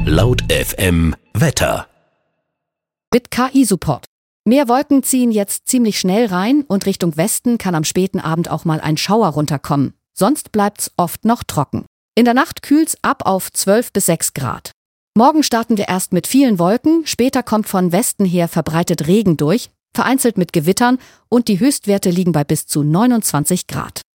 Laut FM Wetter. Mit KI-Support. Mehr Wolken ziehen jetzt ziemlich schnell rein und Richtung Westen kann am späten Abend auch mal ein Schauer runterkommen. Sonst bleibt's oft noch trocken. In der Nacht kühlt's ab auf 12 bis 6 Grad. Morgen starten wir erst mit vielen Wolken, später kommt von Westen her verbreitet Regen durch, vereinzelt mit Gewittern und die Höchstwerte liegen bei bis zu 29 Grad.